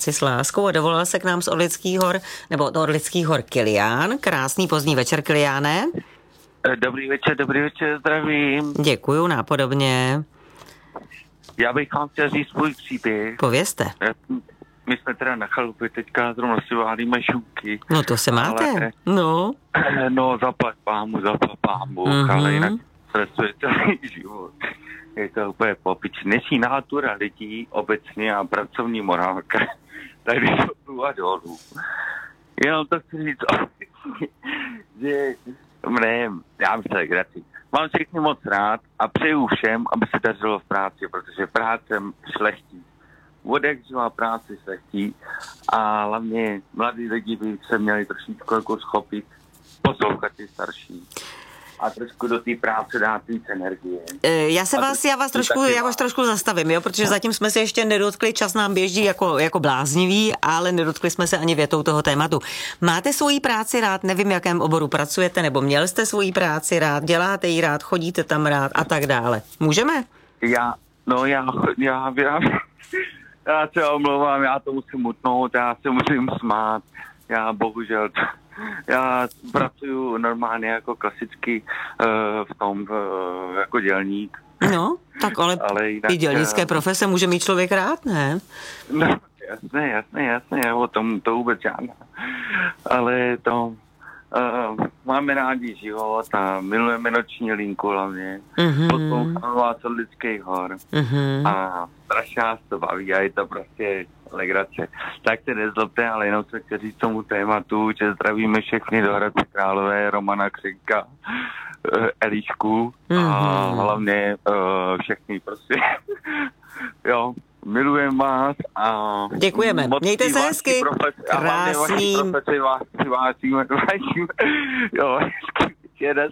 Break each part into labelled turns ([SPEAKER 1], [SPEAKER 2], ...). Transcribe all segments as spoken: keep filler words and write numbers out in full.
[SPEAKER 1] práci s láskou a dovolal se k nám z Orlických hor, nebo od Orlických hor Kilián. Krásný pozdní večer, Kiliáne.
[SPEAKER 2] Dobrý večer, dobrý večer, zdravím.
[SPEAKER 1] Děkuju, nápodobně.
[SPEAKER 2] Já bych vám chtěl říct svůj příběh.
[SPEAKER 1] Povězte.
[SPEAKER 2] My jsme teda na chalupě teďka zrovna si válíme šunky.
[SPEAKER 1] No to se máte, ale, no.
[SPEAKER 2] No, zaplať pámu, zaplať pámu, mm-hmm. Ale jinak stresuje celý život. Je to úplně popič. Dnešní nátura lidí obecně a pracovní morálka. Tady jsou a dolů. Jenom to chci říct, že ne, já myslím, že graci. Mám všechny moc rád a přeju všem, aby se dařilo v práci, protože práce šlechtí. Vodek živá práci šlechtí a hlavně mladí lidi by se měli trošičku jako schopit poslouchat ty starší a trošku do té práce dát víc energie.
[SPEAKER 1] Já se vás, já vás trošku, já vás trošku zastavím, jo, protože zatím jsme se ještě nedotkli, čas nám běží jako, jako bláznivý, ale nedotkli jsme se ani větou toho tématu. Máte svoji práci rád, nevím, v jakém oboru pracujete, nebo měl jste svoji práci rád, děláte ji rád, chodíte tam rád a tak dále. Můžeme?
[SPEAKER 2] Já, no já, já, já, já se omlouvám, já to musím utnout, já se musím smát, já bohužel... Já pracuju normálně jako klasicky uh, v tom uh, jako dělník.
[SPEAKER 1] No, tak ale, ale jinak, i dělnické profese může mít člověk rád, ne?
[SPEAKER 2] No, jasné, jasné, jasné, o tom to vůbec žádná. Ale to uh, máme rádi život a milujeme noční linku hlavně. Mm-hmm. Posloucháme vás od Lidských hor. Mm-hmm. A strašně nás to baví a je to prostě legrace. Tak se nezlobte, ale jenom se chci říct tomu tématu, že zdravíme všechny do Hradce Králové, Romana Křenka, Elišku mm-hmm. a hlavně uh, všechny prostě. Jo, milujeme vás a...
[SPEAKER 1] Děkujeme, mějte se hezky.
[SPEAKER 2] Profes-
[SPEAKER 1] krásný.
[SPEAKER 2] A profesy vás vážíme, vážíme. Jo, hezky večer,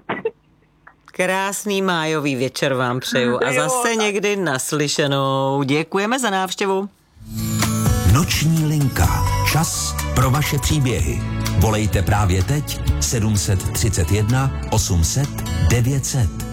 [SPEAKER 1] Krásný májový večer vám přeju a zase někdy naslyšenou. Děkujeme za návštěvu.
[SPEAKER 3] Noční linka. Čas pro vaše příběhy. Volejte právě teď sedm set třicet jedna osm set devět set.